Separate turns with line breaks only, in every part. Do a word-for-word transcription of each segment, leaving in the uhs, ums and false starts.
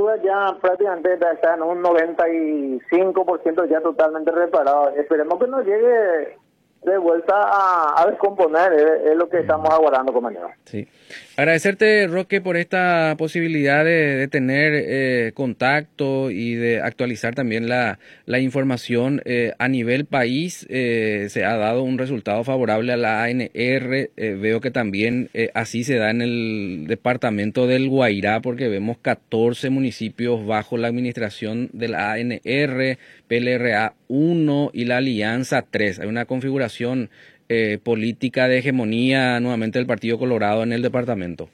infraestructura ya prácticamente ya está en un noventa y cinco por ciento ya totalmente reparado. Esperemos que nos llegue de vuelta a, a descomponer, es, es lo que estamos aguardando, compañero.
Sí. Agradecerte, Roque, por esta posibilidad de, de tener eh, contacto y de actualizar también la, la información. Eh, a nivel país eh, se ha dado un resultado favorable a la A N R. Eh, veo que también eh, así se da en el departamento del Guairá, porque vemos catorce municipios bajo la administración de la A N R, P L R A uno y la Alianza tres. Hay una configuración Eh, política de hegemonía nuevamente del Partido Colorado en el departamento.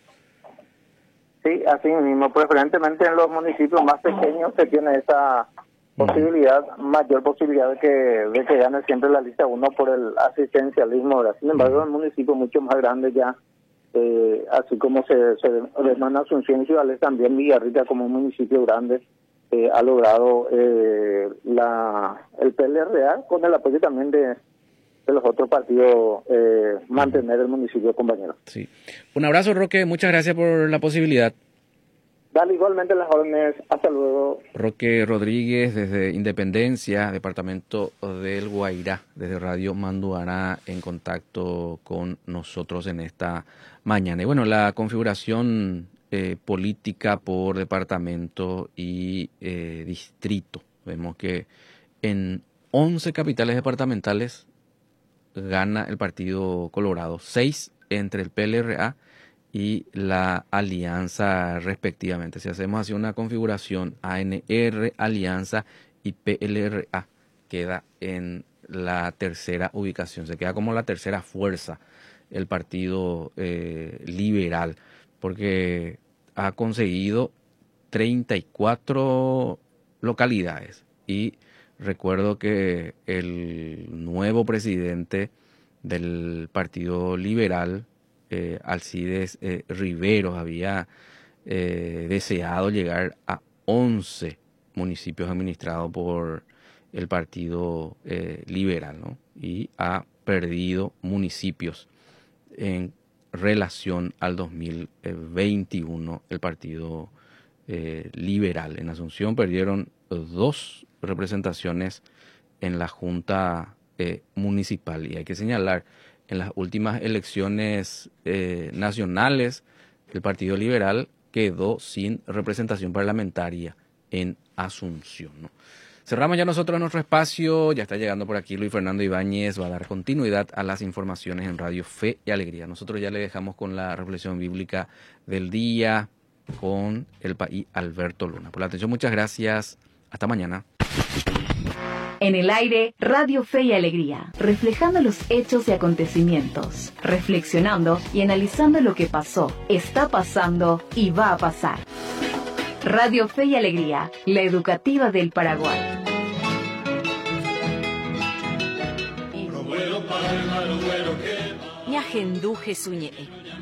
Sí, así mismo, preferentemente en los municipios más pequeños se tiene esa posibilidad, uh-huh. mayor posibilidad de que, de que gane siempre la lista uno por el asistencialismo, ¿verdad? Sin embargo, uh-huh. en municipios mucho más grandes ya, eh, así como se, se demanda Asunción y Ciudades, también Villarrica como un municipio grande eh, ha logrado eh, la el P L R A con el apoyo también de de los otros partidos eh, mantener el municipio, compañero.
Sí. Un abrazo, Roque, muchas gracias por la posibilidad.
Dale, igualmente las órdenes, hasta luego.
Roque Rodríguez desde Independencia, departamento del Guairá, desde Radio Manduará, en contacto con nosotros en esta mañana. Y bueno, la configuración eh, política por departamento y eh, distrito. Vemos que en once capitales departamentales gana el Partido Colorado, seis entre el P L R A y la Alianza respectivamente. Si hacemos así una configuración, A N R, Alianza y P L R A queda en la tercera ubicación, se queda como la tercera fuerza el Partido eh, Liberal, porque ha conseguido treinta y cuatro localidades. Y recuerdo que el nuevo presidente del Partido Liberal, eh, Alcides eh, Riveros, había eh, deseado llegar a once municipios administrados por el Partido eh, Liberal, ¿no? Y ha perdido municipios en relación al dos mil veintiuno el Partido eh, Liberal. En Asunción perdieron dos representaciones en la Junta eh, Municipal. Y hay que señalar, en las últimas elecciones eh, nacionales, el Partido Liberal quedó sin representación parlamentaria en Asunción, ¿no? Cerramos ya nosotros nuestro espacio. Ya está llegando por aquí Luis Fernando Ibáñez, va a dar continuidad a las informaciones en Radio Fe y Alegría. Nosotros ya le dejamos con la reflexión bíblica del día con el país Alberto Luna. Por la atención, muchas gracias. Hasta mañana.
En el aire, Radio Fe y Alegría, reflejando los hechos y acontecimientos, reflexionando y analizando lo que pasó, está pasando y va a pasar. Radio Fe y Alegría, la educativa del Paraguay.
Ñahendú Jesuñe.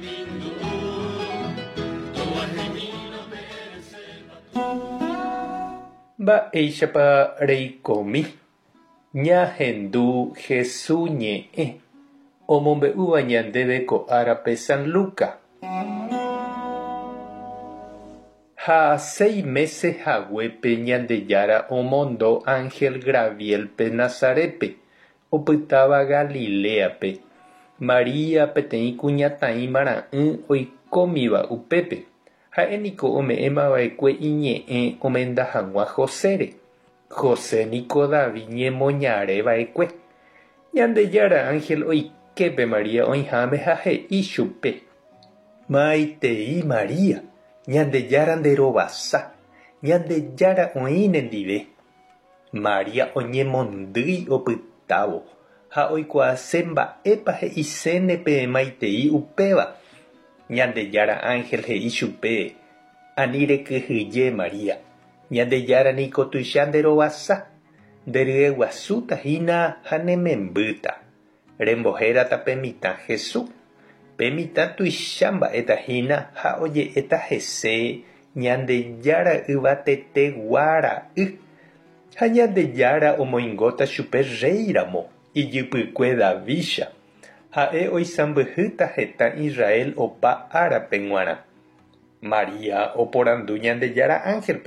Mba'éichapa reikomi ñahendu Jesuñe'ẽ omombe'úva ñandéve ko árape San Luca. Ha seis meses haguépe Ñandejára omondo Ángel Gabrielpe Nazarepe, opytáva Galileape. María peteĩ kuñataĩ mara'ỹ oikómiva upépe. Ha'éniko ome'ẽmava'ekue iñe'ẽ omenda hag̃ua Josére. José niko David ñemoñareva'ekue. Ñandejára Ángel oikepe María oĩháme ha he'i chupe: Maitei María, Ñandejára nderovasa, Ñandejára oĩne ndive. María oñemondýi opytávo ha oikuaase mba'épa he'isẽne pe maitei upéva. Ñandejára Ángel he'i chupe: Ani rekyhyje María, Ñandejára niko tuicha nderovasa, nderyeguasútahína ha nemembýta. Rembohérata pe mitã Jesús. Pe mitã tuicha mba'etahína ha oje'éta hese Ñandejára yvateteguara'y. Ha Ñandejára omoingóta chupe réiramo ijypykue Davícha. Ha'e oisãmbyhýta heta Israel opa árape g̃uarã. María oporandu Ñandejára Ángelpe.